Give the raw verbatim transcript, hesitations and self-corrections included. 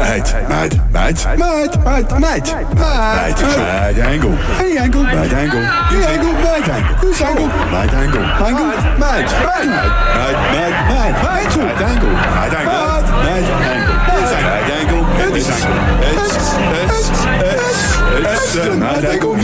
Mate, mate, mate, mate, mate, mate, mate, right angle, any angle, right angle, you angle, right angle, who's angle, right angle, angle, mate, mate, mate, mate, mate, mate, right angle, right angle, mate, angle, it's right angle, it's, it's, it's, it's, it's, right angle,